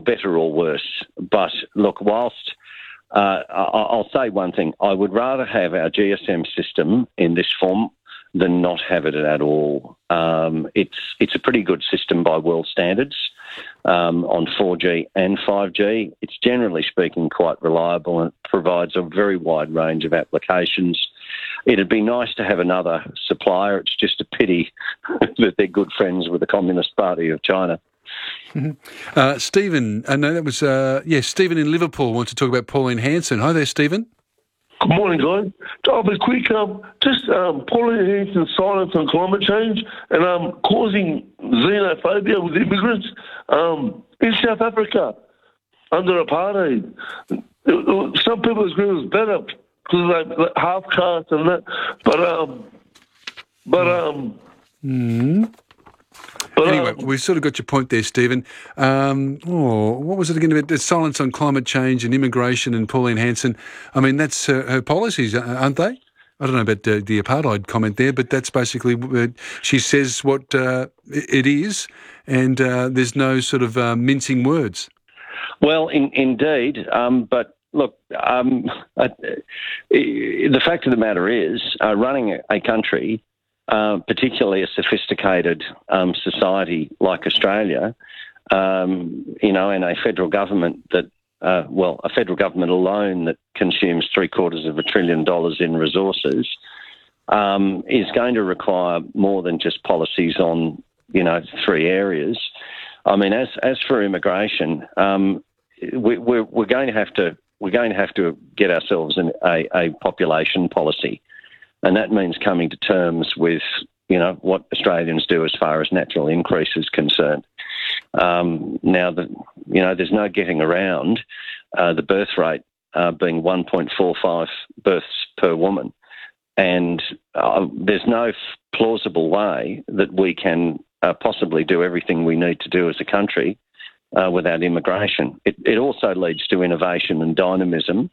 for better or worse. But look, whilst I'll say one thing, I would rather have our GSM system in this form than not have it at all. It's a pretty good system by world standards on 4G and 5G. It's generally speaking quite reliable and it provides a very wide range of applications. It'd be nice to have another supplier. It's just a pity that they're good friends with the Communist Party of China. Stephen, no, that was, Stephen in Liverpool wants to talk about Pauline Hanson. Hi there, Stephen. Good morning, guys. I'll be quick. Pauline Hanson's silence on climate change and causing xenophobia with immigrants in South Africa under apartheid. Some people agree it was better because of like half caste and that, Anyway, we've sort of got your point there, Stephen. What was it again about the silence on climate change and immigration and Pauline Hanson? I mean, that's her policies, aren't they? I don't know about the apartheid comment there, but that's basically, she says what it is, and there's no sort of mincing words. Well, indeed, but look, the fact of the matter is, running a country, particularly a sophisticated society like Australia, and a federal government that, a federal government alone that consumes $750 billion in resources, is going to require more than just policies on, three areas. I mean, as for immigration, we're going to have to get ourselves a population policy. And that means coming to terms with, what Australians do as far as natural increase is concerned. Now, there's no getting around the birth rate being 1.45 births per woman. And there's no plausible way that we can possibly do everything we need to do as a country without immigration. It also leads to innovation and dynamism.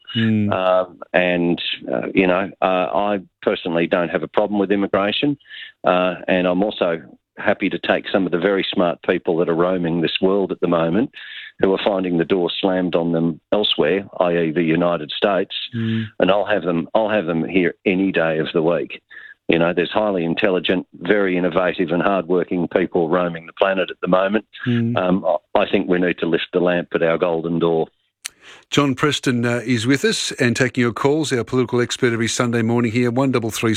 I personally don't have a problem with immigration. And I'm also happy to take some of the very smart people that are roaming this world at the moment who are finding the door slammed on them elsewhere, i.e. the United States, and I'll have them here any day of the week. There's highly intelligent, very innovative and hardworking people roaming the planet at the moment. I think we need to lift the lamp at our golden door. John Preston is with us and taking your calls, our political expert every Sunday morning here, 133693,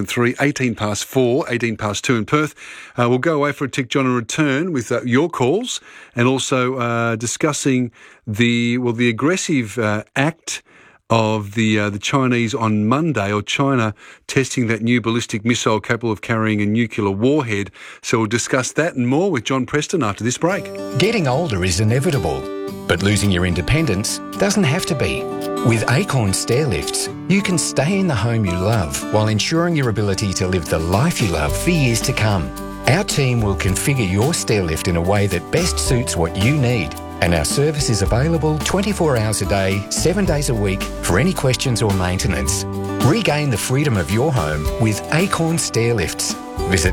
4, 2 in Perth. We'll go away for a tick, John, and return with your calls and also discussing the aggressive act of the Chinese on Monday, or China testing that new ballistic missile capable of carrying a nuclear warhead. So we'll discuss that and more with John Preston after this break. Getting older is inevitable, but losing your independence doesn't have to be. With Acorn Stairlifts, you can stay in the home you love while ensuring your ability to live the life you love for years to come. Our team will configure your stairlift in a way that best suits what you need. And our service is available 24 hours a day, 7 days a week for any questions or maintenance. Regain the freedom of your home with Acorn Stairlifts. Visit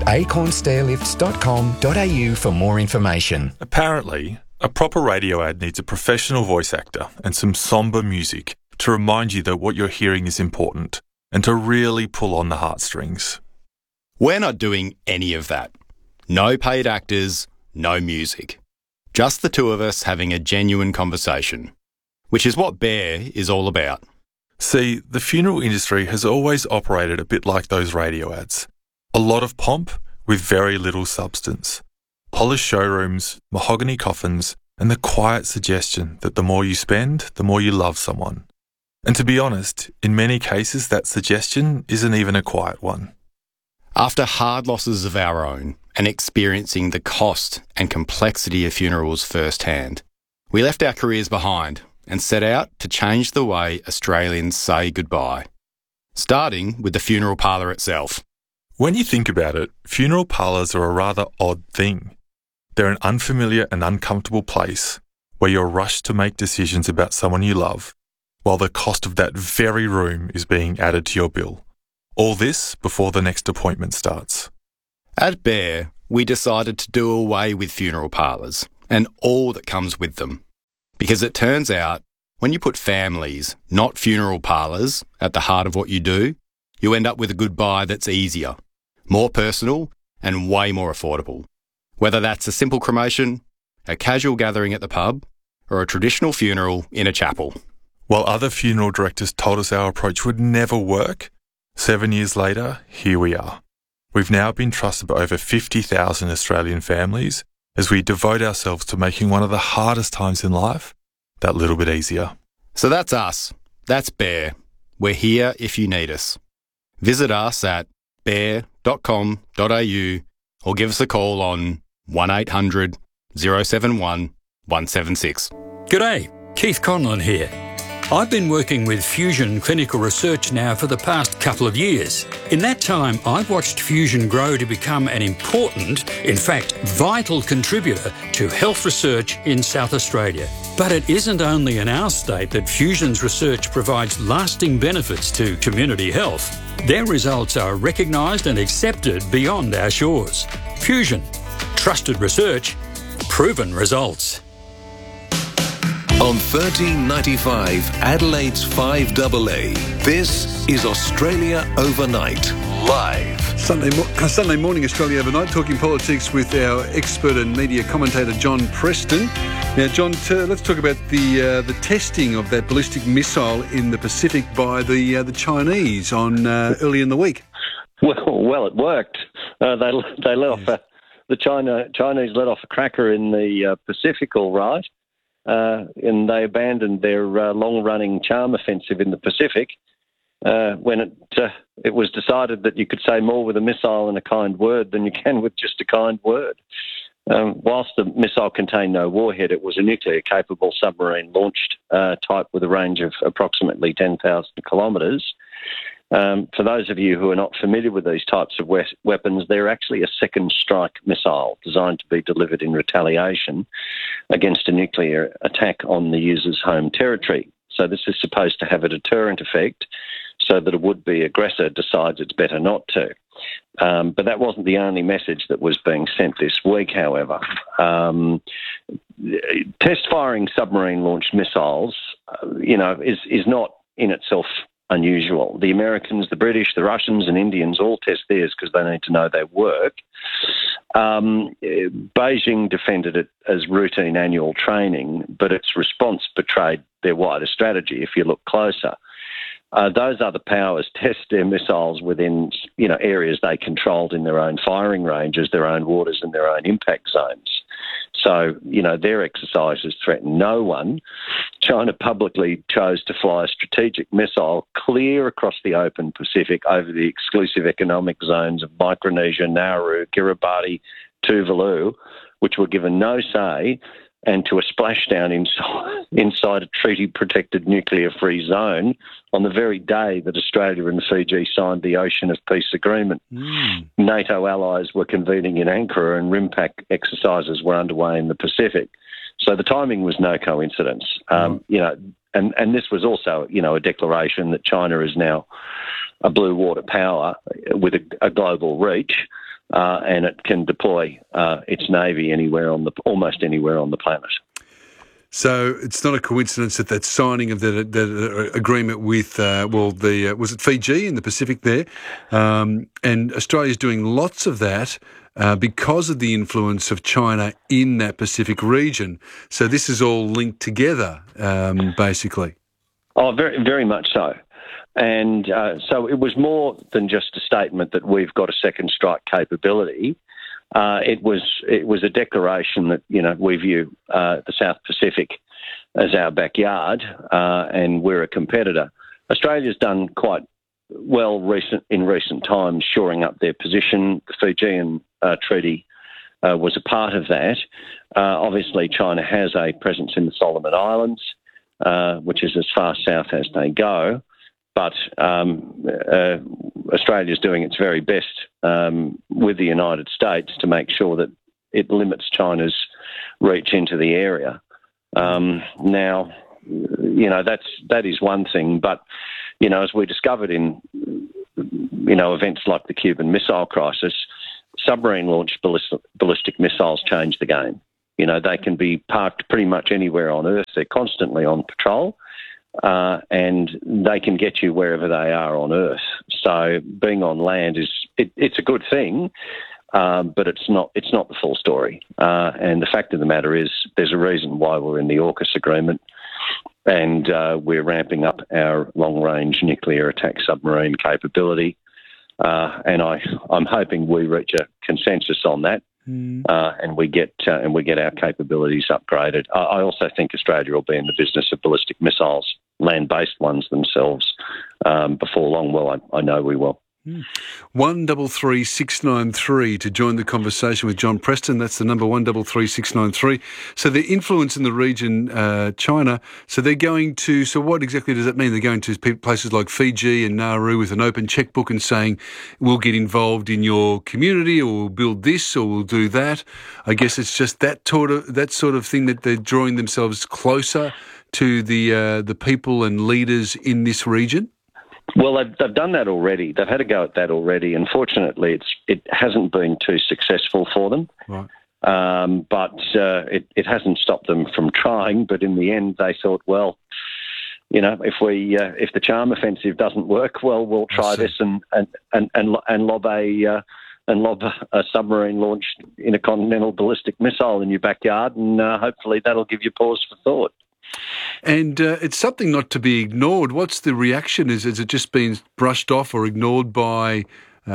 acornstairlifts.com.au for more information. Apparently, a proper radio ad needs a professional voice actor and some sombre music to remind you that what you're hearing is important and to really pull on the heartstrings. We're not doing any of that. No paid actors, no music. Just the two of us having a genuine conversation, which is what Bear is all about. See, the funeral industry has always operated a bit like those radio ads. A lot of pomp with very little substance. Polished showrooms, mahogany coffins, and the quiet suggestion that the more you spend, the more you love someone. And to be honest, in many cases that suggestion isn't even a quiet one. After hard losses of our own and experiencing the cost and complexity of funerals firsthand, we left our careers behind and set out to change the way Australians say goodbye, starting with the funeral parlour itself. When you think about it, funeral parlours are a rather odd thing. They're an unfamiliar and uncomfortable place where you're rushed to make decisions about someone you love, while the cost of that very room is being added to your bill. All this before the next appointment starts. At Bear, we decided to do away with funeral parlours and all that comes with them. Because it turns out, when you put families, not funeral parlours, at the heart of what you do, you end up with a goodbye that's easier, more personal and way more affordable. Whether that's a simple cremation, a casual gathering at the pub, or a traditional funeral in a chapel. While other funeral directors told us our approach would never work, 7 years later, here we are. We've now been trusted by over 50,000 Australian families as we devote ourselves to making one of the hardest times in life that little bit easier. So that's us. That's Bear. We're here if you need us. Visit us at bear.com.au or give us a call on 1800 071 176. G'day, Keith Conlon here. I've been working with Fusion Clinical Research now for the past couple of years. In that time, I've watched Fusion grow to become an important, in fact, vital contributor to health research in South Australia. But it isn't only in our state that Fusion's research provides lasting benefits to community health. Their results are recognised and accepted beyond our shores. Fusion. Trusted research. Proven results. On 1395 Adelaide's 5AA, this is Australia Overnight, live. Sunday morning, Australia Overnight, talking politics with our expert and media commentator, John Preston. Now, John, let's talk about the testing of that ballistic missile in the Pacific by the Chinese on early in the week. Well, it worked. They let off the Chinese let off a cracker in the Pacific, all right. And they abandoned their long-running charm offensive in the Pacific when it was decided that you could say more with a missile and a kind word than you can with just a kind word. Whilst the missile contained no warhead, it was a nuclear-capable submarine-launched type with a range of approximately 10,000 kilometres. For those of you who are not familiar with these types of weapons, they're actually a second strike missile designed to be delivered in retaliation against a nuclear attack on the user's home territory. So this is supposed to have a deterrent effect so that a would-be aggressor decides it's better not to. But that wasn't the only message that was being sent this week, however. Test-firing submarine-launched missiles, is not in itself unusual. The Americans, the British, the Russians and Indians all test theirs because they need to know they work. Beijing defended it as routine annual training, but its response betrayed their wider strategy if you look closer. Those other powers test their missiles within, areas they controlled in their own firing ranges, their own waters and their own impact zones. So, their exercises threaten no one. China publicly chose to fly a strategic missile clear across the open Pacific over the exclusive economic zones of Micronesia, Nauru, Kiribati, Tuvalu, which were given no say, and to a splashdown inside a treaty-protected nuclear-free zone on the very day that Australia and Fiji signed the Ocean of Peace Agreement. NATO allies were convening in Ankara and RIMPAC exercises were underway in the Pacific. So the timing was no coincidence. And this was also, a declaration that China is now a blue water power with a global reach. And it can deploy its navy almost anywhere on the planet. So it's not a coincidence that signing of that agreement with was it Fiji in the Pacific there, and Australia's doing lots of that because of the influence of China in that Pacific region. So this is all linked together, basically. Oh, very, very much so. And so it was more than just a statement that we've got a second strike capability. It was a declaration that, we view the South Pacific as our backyard and we're a competitor. Australia's done quite well in recent times shoring up their position. The Fijian Treaty was a part of that. Obviously, China has a presence in the Solomon Islands, which is as far south as they go. But Australia's doing its very best with the United States to make sure that it limits China's reach into the area. Now, that is one thing. But, as we discovered in, events like the Cuban Missile Crisis, submarine-launched ballistic missiles changed the game. They can be parked pretty much anywhere on Earth. They're constantly on patrol, and they can get you wherever they are on Earth. So being on land it's a good thing, but it's not the full story. And the fact of the matter is, there's a reason why we're in the AUKUS agreement, and we're ramping up our long-range nuclear attack submarine capability. And I'm hoping we reach a consensus on that. And we get our capabilities upgraded. I also think Australia will be in the business of ballistic missiles, land-based ones themselves, before long. Well, I know we will. 133693 to join the conversation with John Preston. That's the number 133693. So the influence in the region, China. So they're going to. So what exactly does that mean? They're going to places like Fiji and Nauru with an open checkbook and saying, "We'll get involved in your community, or we'll build this, or we'll do that." I guess it's just that sort of thing that they're drawing themselves closer to the people and leaders in this region. Well, they've done that already. They've had a go at that already. Unfortunately, it hasn't been too successful for them. Right. But it hasn't stopped them from trying. But in the end, they thought, well, if the charm offensive doesn't work, well, we'll try this and lob a submarine launched intercontinental ballistic missile in your backyard, and hopefully that'll give you pause for thought. And it's something not to be ignored. What's the reaction? Has it just been brushed off or ignored by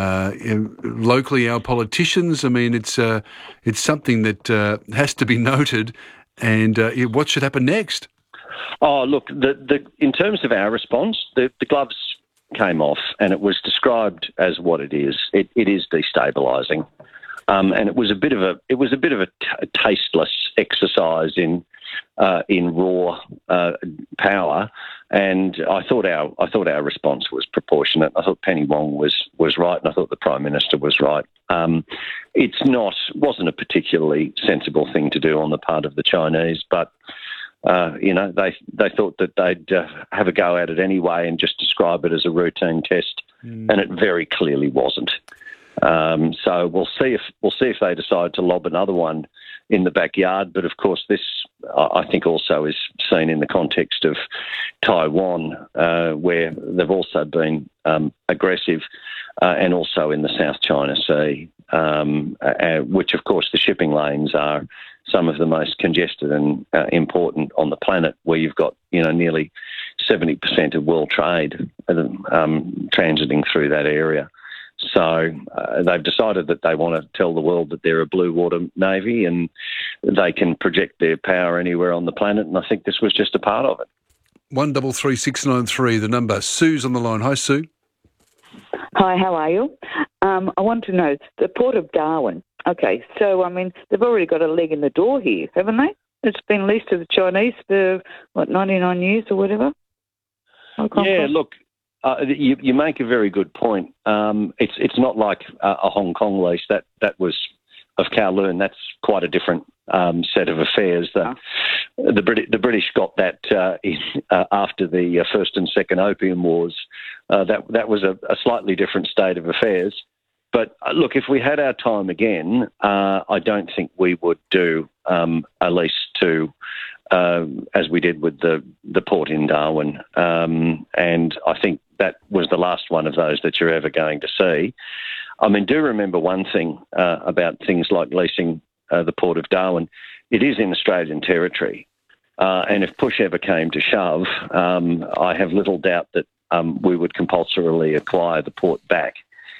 locally our politicians? I mean, it's something that has to be noted. And what should happen next? Oh, look, in terms of our response, the gloves came off, and it was described as what it is. It is destabilising, and it was a bit of a tasteless exercise in raw power, and I thought our response was proportionate. I thought Penny Wong was right, and I thought the Prime Minister was right. Wasn't a particularly sensible thing to do on the part of the Chinese, but they thought that they'd have a go at it anyway and just describe it as a routine test, and it very clearly wasn't. So we'll see if they decide to lob another one in the backyard. But of course, this I think also is seen in the context of Taiwan, where they've also been aggressive, and also in the South China Sea, which of course the shipping lanes are some of the most congested and important on the planet, where you've got nearly 70% of world trade transiting through that area. So they've decided that they want to tell the world that they're a blue water navy and they can project their power anywhere on the planet, and I think this was just a part of it. 133693, the number. Sue's on the line. Hi, Sue. Hi, how are you? I want to know, the Port of Darwin. Okay, so, they've already got a leg in the door here, haven't they? It's been leased to the Chinese for, 99 years or whatever? Yeah, look, you make a very good point. It's not like a Hong Kong lease. That was of Kowloon. That's quite a different set of affairs. The British got that after the First and Second Opium Wars. That was a slightly different state of affairs. But look, if we had our time again, I don't think we would do a lease to, as we did with the port in Darwin. And I think that was the last one of those that you're ever going to see. Do remember one thing about things like leasing the Port of Darwin. It is in Australian territory. And if push ever came to shove, I have little doubt that we would compulsorily acquire the port back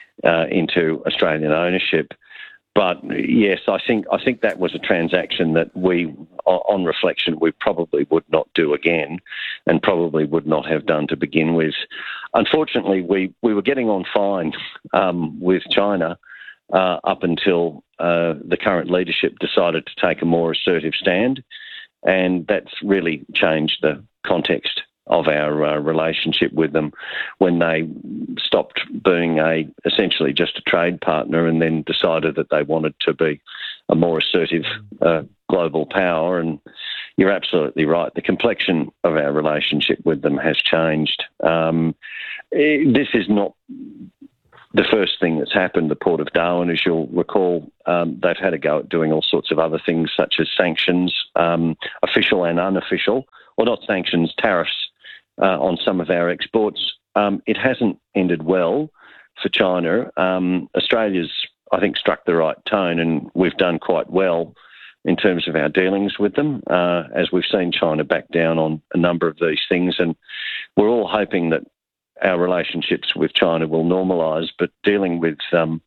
into Australian ownership. But yes, I think that was a transaction that we, on reflection, we probably would not do again, and probably would not have done to begin with. Unfortunately, we were getting on fine with China up until the current leadership decided to take a more assertive stand, and that's really changed the context of our relationship with them when they stopped being essentially just a trade partner and then decided that they wanted to be a more assertive global power. And you're absolutely right. The complexion of our relationship with them has changed. This is not the first thing that's happened, the Port of Darwin, as you'll recall, they've had a go at doing all sorts of other things such as sanctions, official and unofficial, or not sanctions, tariffs on some of our exports. It hasn't ended well for China. Australia's, I think, struck the right tone, and we've done quite well in terms of our dealings with them, as we've seen China back down on a number of these things. And we're all hoping that our relationships with China will normalise, but dealing with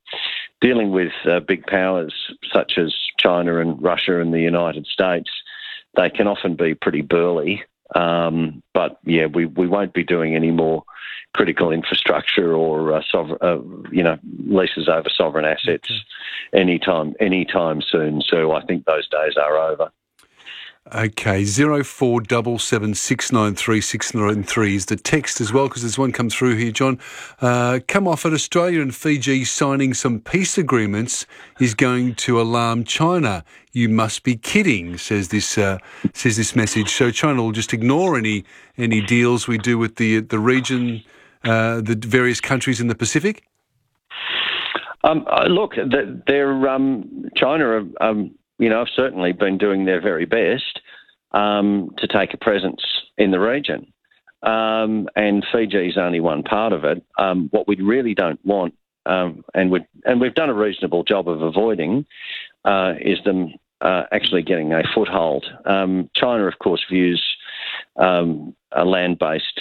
big powers such as China and Russia and the United States, they can often be pretty burly. But yeah, we won't be doing any more critical infrastructure or leases over sovereign assets anytime soon. So I think those days are over. Okay, 0477693693 is the text as well, because there's one come through here, John. Come off at Australia and Fiji signing some peace agreements is going to alarm China. You must be kidding, says this message. So China will just ignore any deals we do with the region, the various countries in the Pacific? Look, China have certainly been doing their very best to take a presence in the region. And Fiji's only one part of it. What we really don't want, and we've done a reasonable job of avoiding, is them actually getting a foothold. China, of course, views land bases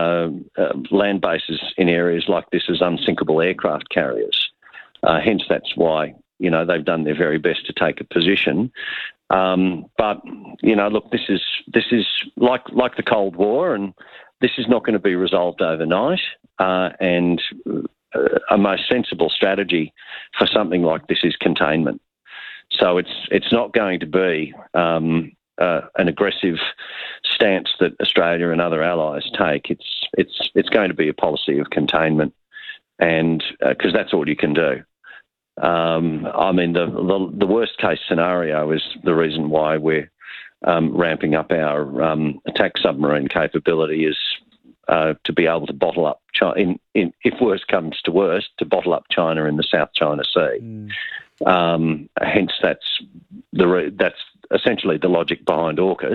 in areas like this as unsinkable aircraft carriers. Hence, that's why they've done their very best to take a position. But look, this is like the Cold War, and this is not going to be resolved overnight. And a most sensible strategy for something like this is containment. So it's not going to be an aggressive stance that Australia and other allies take. It's going to be a policy of containment, and because that's all you can do. The worst case scenario is the reason why we're ramping up our attack submarine capability is to be able to bottle up China, if worst comes to worst, to bottle up China in the South China Sea. Hence, that's essentially the logic behind AUKUS.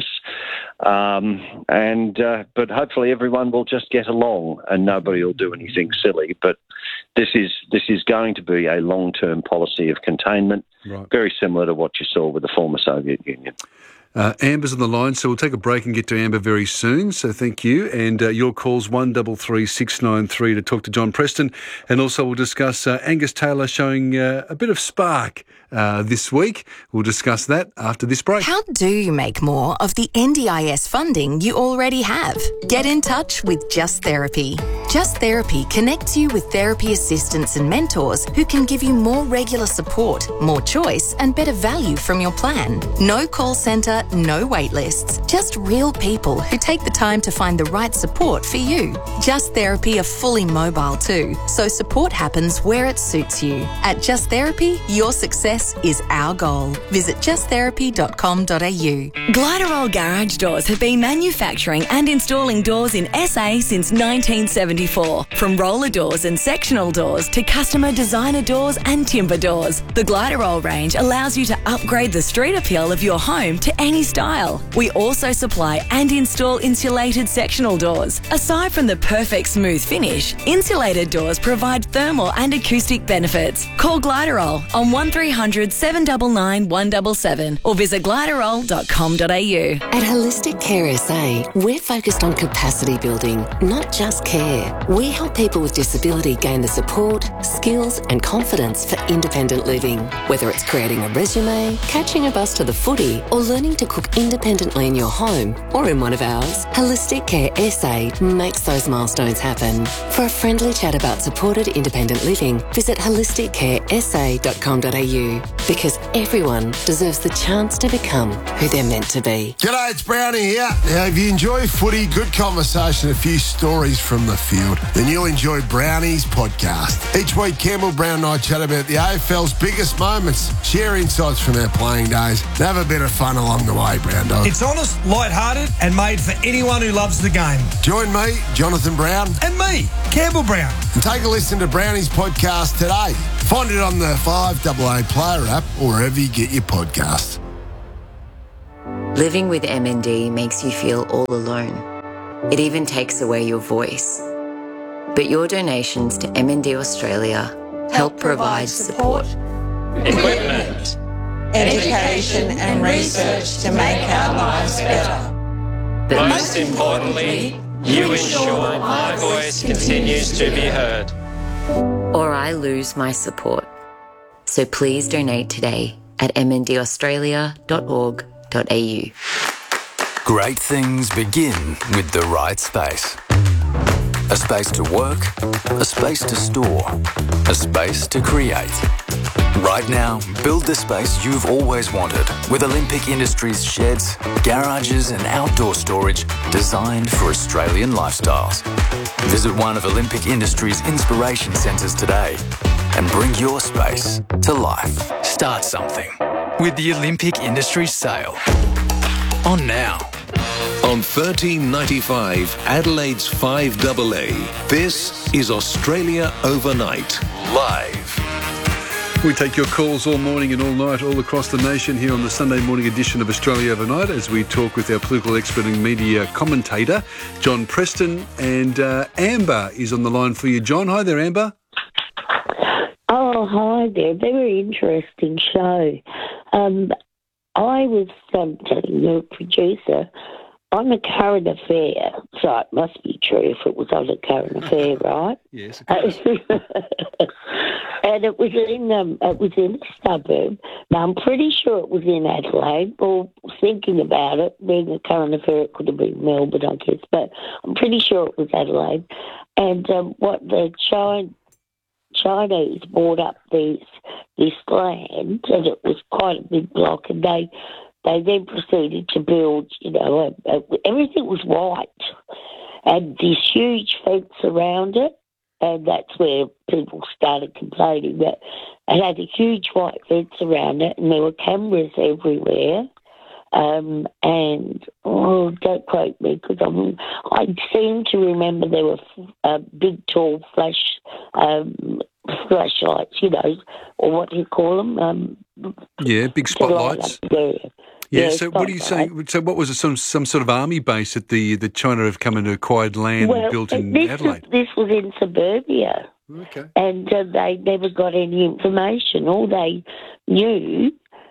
But hopefully everyone will just get along and nobody will do anything silly. But this is going to be a long-term policy of containment, right, very similar to what you saw with the former Soviet Union. Amber's on the line, so we'll take a break and get to Amber very soon, so thank you. And your call's 133693 to talk to John Preston. And also we'll discuss Angus Taylor showing a bit of spark this week. We'll discuss that after this break. How do you make more of the NDIS funding you already have? Get in touch with Just Therapy. Just Therapy connects you with therapy assistants and mentors who can give you more regular support, more choice and better value from your plan. No call centre, no wait lists, just real people who take the time to find the right support for you. Just Therapy are fully mobile too, so support happens where it suits you. At Just Therapy, your success is our goal. Visit justtherapy.com.au. Gliderol Garage Doors have been manufacturing and installing doors in SA since 1974. From roller doors and sectional doors to customer designer doors and timber doors, the Gliderol range allows you to upgrade the street appeal of your home to any style. We also supply and install insulated sectional doors. Aside from the perfect smooth finish, insulated doors provide thermal and acoustic benefits. Call Gliderol on 1300 799 177 or visit gliderol.com.au. At Holistic Care SA, we're focused on capacity building, not just care. We help people with disability gain the support, skills and confidence for independent living. Whether it's creating a resume, catching a bus to the footy or learning to cook independently in your home or in one of ours, Holistic Care SA makes those milestones happen. For a friendly chat about supported independent living, visit holisticcaresa.com.au. Because everyone deserves the chance to become who they're meant to be. G'day, it's Brownie here. Now, if you enjoy footy, good conversation, a few stories from the field, then you'll enjoy Brownie's podcast. Each week, Campbell, Brown and I chat about the AFL's biggest moments, share insights from our playing days, and have a bit of fun along the way, Brown Dog. It's honest, light-hearted and made for anyone who loves the game. Join me, Jonathan Brown. And me, Campbell Brown. And take a listen to Brownie's podcast today. Find it on the 5AA Player app or wherever you get your podcasts. Living with MND makes you feel all alone. It even takes away your voice. But your donations to MND Australia help provide support, equipment, education and research to make our lives better. But most importantly, you ensure my voice continues to be heard. Or I lose my support. So please donate today at mndaustralia.org.au. Great things begin with the right space. A space to work, a space to store, a space to create. Right now, build the space you've always wanted with Olympic Industries sheds, garages and outdoor storage designed for Australian lifestyles. Visit one of Olympic Industries' inspiration centres today and bring your space to life. Start something with the Olympic Industries sale. On now. On 1395 Adelaide's 5AA, this is Australia Overnight, live. We take your calls all morning and all night, all across the nation here on the Sunday morning edition of Australia Overnight as we talk with our political expert and media commentator, John Preston. And Amber is on the line for you. John, hi there, Amber. Oh, hi there. Very interesting show. I was telling your producer, on a current affair, so it must be true if it was on a current affair, right? Yes, of course. And it was in a suburb. Now, I'm pretty sure it was in Adelaide, or thinking about it, being a current affair, it could have been Melbourne, I guess, but I'm pretty sure it was Adelaide. And what the Chinese bought up this land, and it was quite a big block, and they then proceeded to build, everything was white, and this huge fence around it, and that's where people started complaining that it had a huge white fence around it, and there were cameras everywhere. Don't quote me, because I seem to remember there were big, tall flashlights, or what do you call them? Big spotlights. Yeah, so what are you saying? So what was it, some sort of army base that the China have come and acquired land and built in Adelaide? This was in suburbia. Okay. And they never got any information. All they knew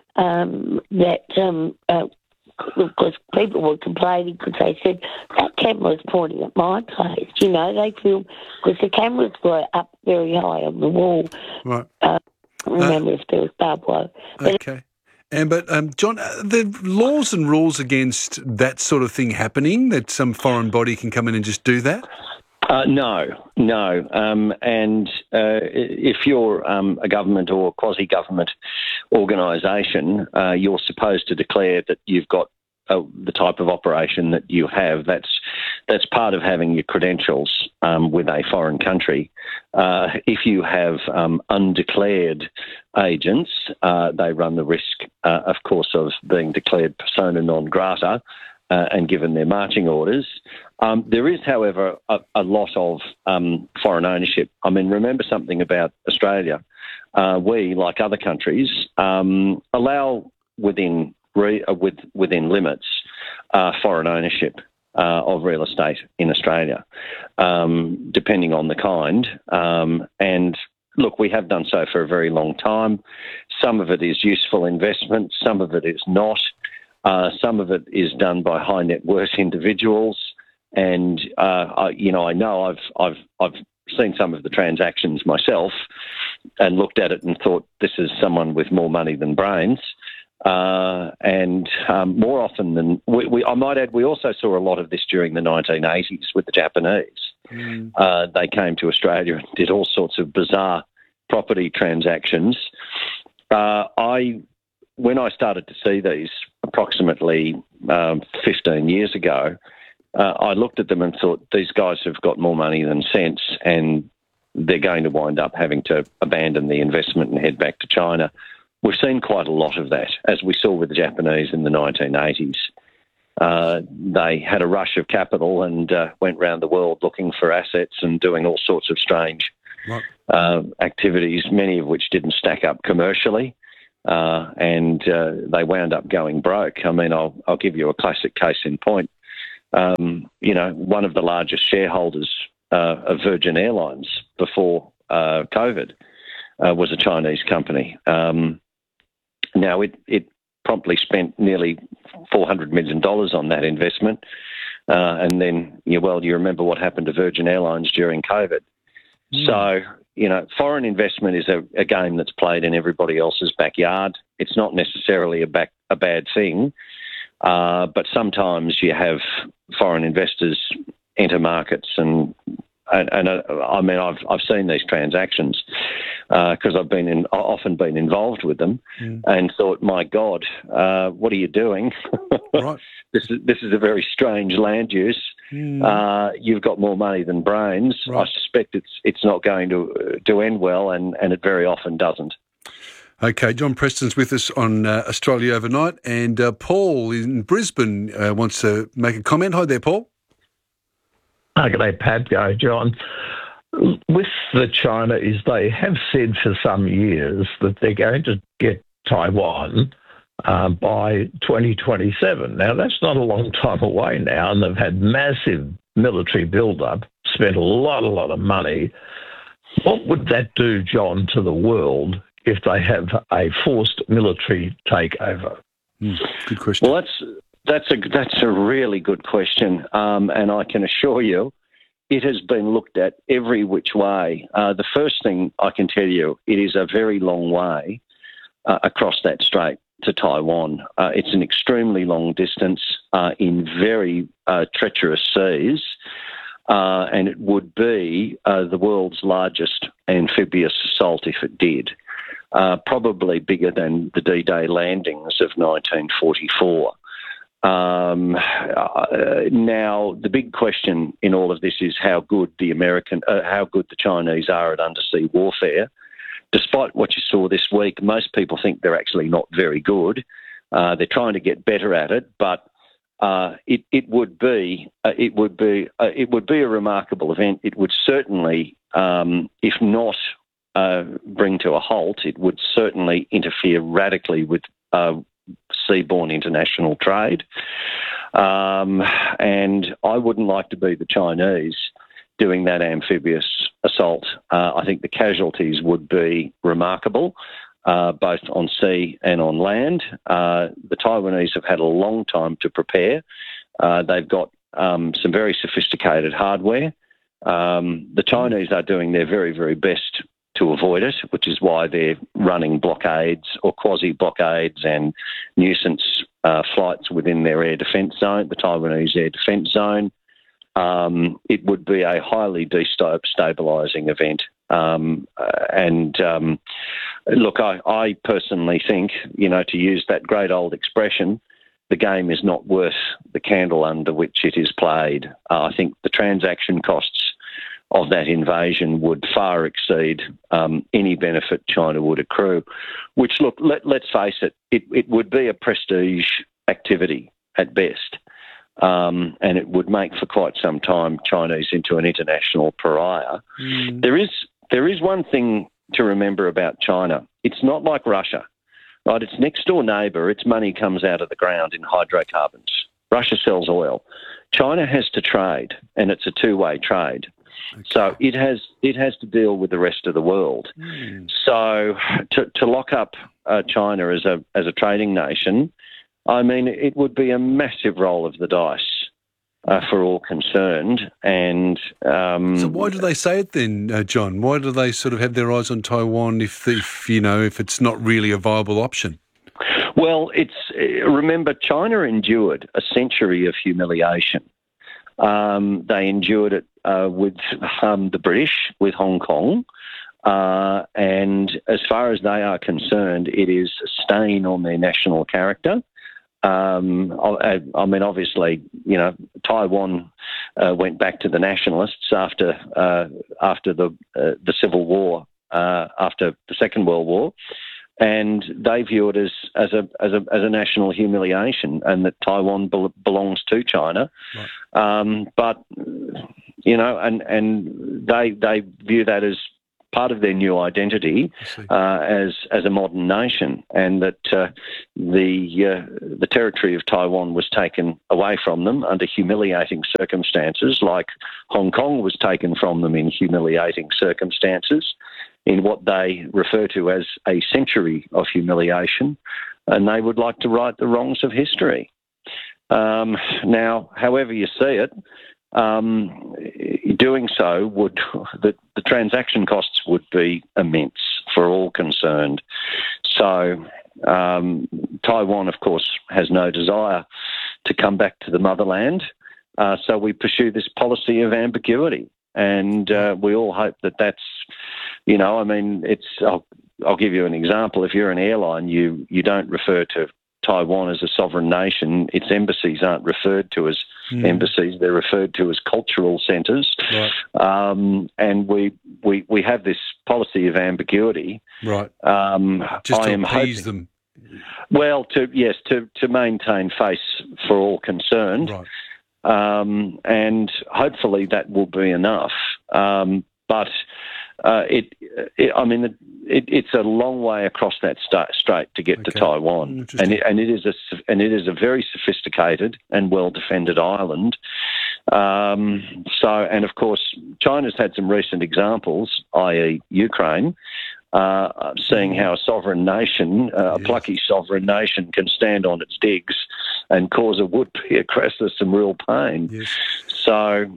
because people were complaining because they said, that camera's pointing at my place. They feel, because the cameras were up very high on the wall. Right. Remember if there was barbed wire. Okay. But, John, the laws and rules against that sort of thing happening, that some foreign body can come in and just do that? No. And if you're a government or quasi-government organisation, you're supposed to declare that you've got the type of operation that you have. That's part of having your credentials with a foreign country. If you have undeclared agents, they run the risk, of course, of being declared persona non grata and given their marching orders. There is, however, a lot of foreign ownership. I mean, remember something about Australia. We, like other countries, allow within limits foreign ownership of real estate in Australia, depending on the kind. And look, we have done so for a very long time. Some of it is useful investment, some of it is not. Some of it is done by high net worth individuals, and I know I've seen some of the transactions myself, and looked at it and thought this is someone with more money than brains. And more often than I might add, we also saw a lot of this during the 1980s with the Japanese. They came to Australia and did all sorts of bizarre property transactions. When I started to see these approximately 15 years ago, I looked at them and thought, these guys have got more money than sense, and they're going to wind up having to abandon the investment and head back to China. We've seen quite a lot of that, as we saw with the Japanese in the 1980s. They had a rush of capital and went around the world looking for assets and doing all sorts of strange activities, many of which didn't stack up commercially, and they wound up going broke. I mean, I'll give you a classic case in point. One of the largest shareholders of Virgin Airlines before COVID was a Chinese company. Now, it promptly spent nearly $400 million on that investment. And then, you remember what happened to Virgin Airlines during COVID. So, foreign investment is a game that's played in everybody else's backyard. It's not necessarily a bad thing, but sometimes you have foreign investors enter markets and I mean, I've seen these transactions because I've often been involved with them, and thought, my God, what are you doing? Right. This is a very strange land use. You've got more money than brains. Right. I suspect it's not going to end well, and it very often doesn't. Okay, John Preston's with us on Australia Overnight, and Paul in Brisbane wants to make a comment. Hi there, Paul. G'day, Pat. Go, John. With the Chinese, they have said for some years that they're going to get Taiwan by 2027. Now, that's not a long time away now, and they've had massive military build-up, spent a lot of money. What would that do, John, to the world if they have a forced military takeover? Good question. Well, that's a really good question, and I can assure you it has been looked at every which way. The first thing I can tell you, it is a very long way across that strait to Taiwan. It's an extremely long distance in very treacherous seas, and it would be the world's largest amphibious assault if it did. Probably bigger than the D-Day landings of 1944. Now, the big question in all of this is how good the Chinese are at undersea warfare. Despite what you saw this week, most people think they're actually not very good. They're trying to get better at it, but it would be a remarkable event. It would certainly, if not bring to a halt, it would certainly interfere radically with seaborne international trade. And I wouldn't like to be the Chinese doing that amphibious assault. I think the casualties would be remarkable, both on sea and on land. The Taiwanese have had a long time to prepare. They've got some very sophisticated hardware. The Chinese are doing their very, very best to avoid it, which is why they're running blockades or quasi-blockades and nuisance flights within their air defence zone, the Taiwanese air defence zone. It would be a highly destabilising event. Look, I personally think, to use that great old expression, the game is not worth the candle under which it is played. I think the transaction costs of that invasion would far exceed any benefit China would accrue, which, look, let's face it, it would be a prestige activity at best, and it would make for quite some time Chinese into an international pariah. There is one thing to remember about China. It's not like Russia, right? Its next-door neighbour, its money comes out of the ground in hydrocarbons. Russia sells oil. China has to trade, and it's a two-way trade. Okay. So it has to deal with the rest of the world. So to lock up China as a trading nation, I mean, it would be a massive roll of the dice for all concerned. And so why do they say it then, John? Why do they sort of have their eyes on Taiwan if it's not really a viable option? Well, remember, China endured a century of humiliation. They endured it with the British, with Hong Kong. And as far as they are concerned, it is a stain on their national character. I mean, obviously, you know, Taiwan went back to the nationalists after the Civil War, after the Second World War, and they view it as a national humiliation, and that Taiwan belongs to China. Right. But you know, and they view that as part of their new identity as a modern nation, and that the territory of Taiwan was taken away from them under humiliating circumstances, like Hong Kong was taken from them in humiliating circumstances, in what they refer to as a century of humiliation, and they would like to right the wrongs of history. Now, however you see it, doing so would the transaction costs would be immense for all concerned. So Taiwan, of course, has no desire to come back to the motherland. So we pursue this policy of ambiguity, and we all hope that that's, you know, I mean, I'll give you an example. If you're an airline, you don't refer to Taiwan as a sovereign nation. Its embassies aren't referred to as embassies; they're referred to as cultural centres. Right. And we have this policy of ambiguity. Right. Just to appease them. Well, to maintain face for all concerned. Right. And hopefully that will be enough. But it's a long way across that strait to get to Taiwan, and it is a very sophisticated and well defended island. And of course, China's had some recent examples, i.e., Ukraine, seeing how a sovereign nation, a plucky sovereign nation, can stand on its digs and cause a would-be aggressor some real pain. Yes. So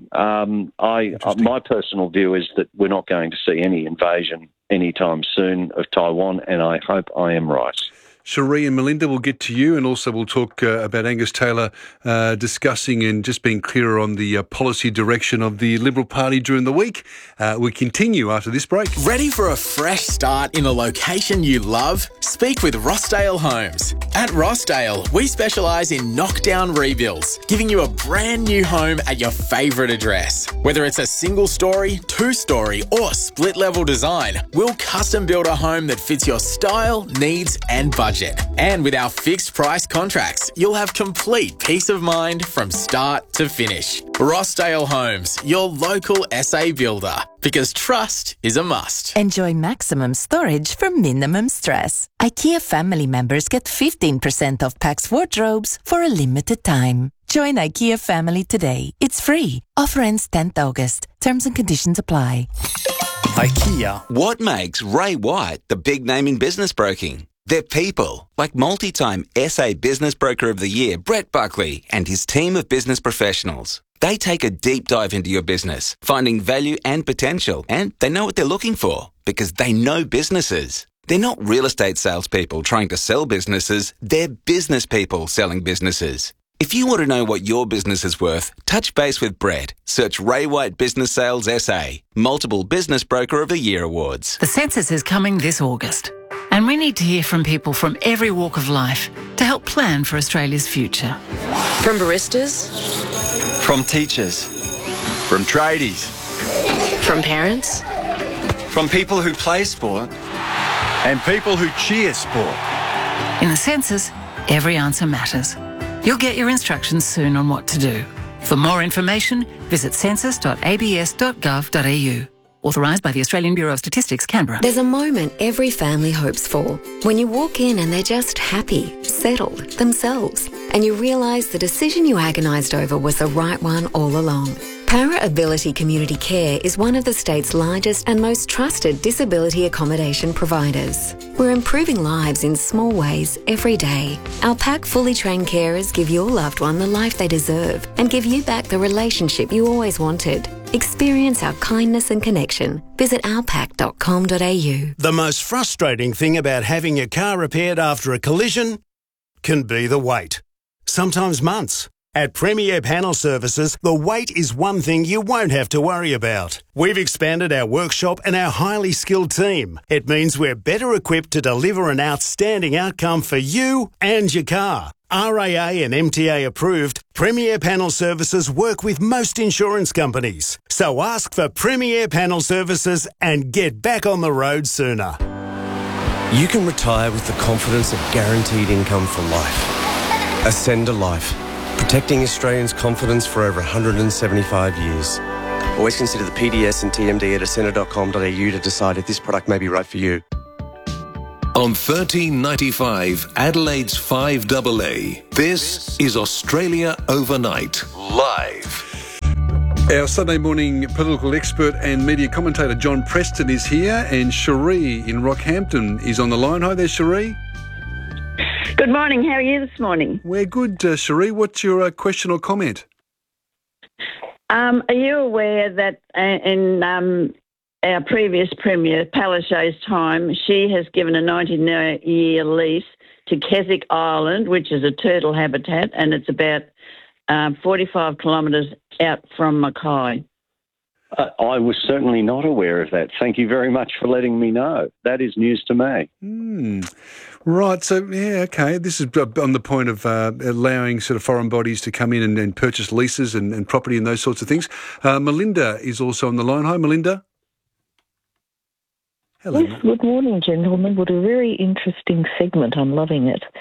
my personal view is that we're not going to see any invasion anytime soon of Taiwan, and I hope I am right. Cherie and Melinda, we'll get to you, and also we'll talk about Angus Taylor discussing and just being clearer on the policy direction of the Liberal Party during the week. We continue after this break. Ready for a fresh start in a location you love? Speak with Rossdale Homes. At Rossdale, we specialise in knockdown rebuilds, giving you a brand new home at your favourite address. Whether it's a single story, two-story or split-level design, we'll custom build a home that fits your style, needs and budget. And with our fixed price contracts, you'll have complete peace of mind from start to finish. Rossdale Homes, your local SA builder, because trust is a must. Enjoy maximum storage for minimum stress. IKEA family members get 15% off Pax wardrobes for a limited time. Join IKEA family today. It's free. Offer ends 10th August. Terms and conditions apply. IKEA. What makes Ray White the big name in business broking? They're people, like multi-time SA Business Broker of the Year, Brett Buckley, and his team of business professionals. They take a deep dive into your business, finding value and potential, and they know what they're looking for because they know businesses. They're not real estate salespeople trying to sell businesses, they're business people selling businesses. If you want to know what your business is worth, touch base with Brett. Search Ray White Business Sales SA, multiple Business Broker of the Year awards. The census is coming this August, and we need to hear from people from every walk of life to help plan for Australia's future. From baristas, from teachers, from tradies, from parents, from people who play sport, and people who cheer sport. In the census, every answer matters. You'll get your instructions soon on what to do. For more information, visit census.abs.gov.au. Authorised by the Australian Bureau of Statistics, Canberra. There's a moment every family hopes for. When you walk in and they're just happy, settled, themselves, and you realise the decision you agonised over was the right one all along. Para Ability Community Care is one of the state's largest and most trusted disability accommodation providers. We're improving lives in small ways every day. Our PAC fully trained carers give your loved one the life they deserve and give you back the relationship you always wanted. Experience our kindness and connection. Visit ourpac.com.au. The most frustrating thing about having your car repaired after a collision can be the wait. Sometimes months, At Premier Panel Services, the wait is one thing you won't have to worry about. We've expanded our workshop and our highly skilled team. It means we're better equipped to deliver an outstanding outcome for you and your car. RAA and MTA approved, Premier Panel Services work with most insurance companies. So ask for Premier Panel Services and get back on the road sooner. You can retire with the confidence of guaranteed income for life. Ascend a Life. Protecting Australians' confidence for over 175 years. Always consider the PDS and TMD at ascender.com.au to decide if this product may be right for you. On 1395 Adelaide's 5AA, this is Australia Overnight, live. Our Sunday morning political expert and media commentator John Preston is here, and Cherie in Rockhampton is on the line. Hi there, Cherie. Good morning. How are you this morning? We're good, Cherie. What's your question or comment? Are you aware that in our previous Premier, Palaszczuk's time, she has given a 19-year lease to Keswick Island, which is a turtle habitat, and it's about 45 kilometres out from Mackay? I was certainly not aware of that. Thank you very much for letting me know. That is news to me. Right, so, yeah, okay. This is on the point of allowing sort of foreign bodies to come in and purchase leases and property and those sorts of things. Melinda is also on the line. Hi, Melinda. Hello. Yes, good morning, gentlemen. What a very interesting segment. I'm loving it.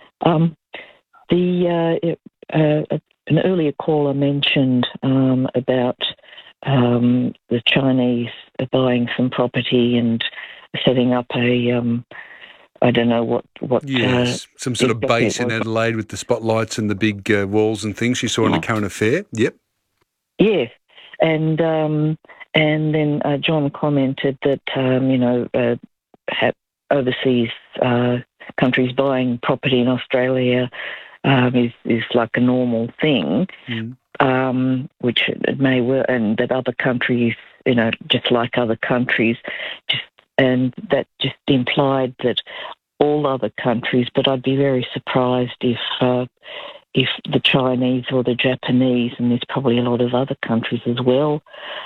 An earlier caller mentioned about the Chinese buying some property and setting up a I don't know what. Yes, some sort of base in Adelaide with the spotlights and the big walls and things you saw in the Current Affair. Yep. Yes, and then John commented that overseas countries buying property in Australia is like a normal thing, which it may well, and that other countries, just like other countries, and that just implied that all other countries, but I'd be very surprised if the Chinese or the Japanese, and there's probably a lot of other countries as well,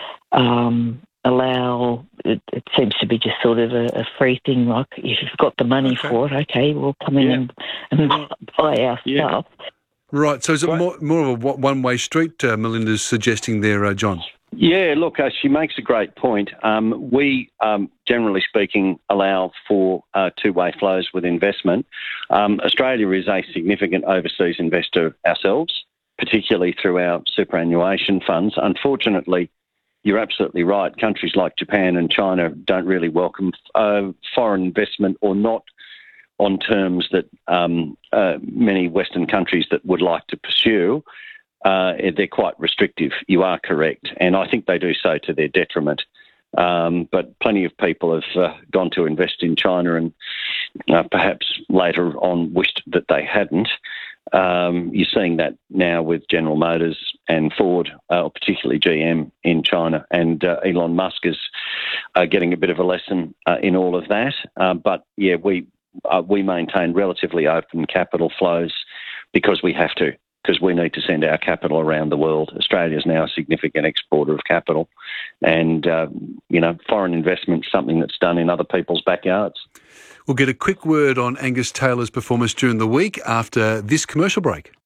allow, it seems to be just sort of a free thing, like if you've got the money for it, okay, we'll come in and buy our stuff. Right, so is it more of a one-way street, Melinda's suggesting there, John? Yeah, look, she makes a great point. We, generally speaking, allow for two-way flows with investment. Australia is a significant overseas investor ourselves, particularly through our superannuation funds. Unfortunately, you're absolutely right. Countries like Japan and China don't really welcome foreign investment, or not on terms that many Western countries that would like to pursue. They're quite restrictive. You are correct. And I think they do so to their detriment. But plenty of people have gone to invest in China and perhaps later on wished that they hadn't. You're seeing that now with General Motors and Ford, particularly GM in China, and Elon Musk is getting a bit of a lesson in all of that. But yeah, we maintain relatively open capital flows because we have to, because we need to send our capital around the world. Australia is now a significant exporter of capital, and foreign investment is something that's done in other people's backyards. We'll get a quick word on Angus Taylor's performance during the week after this commercial break.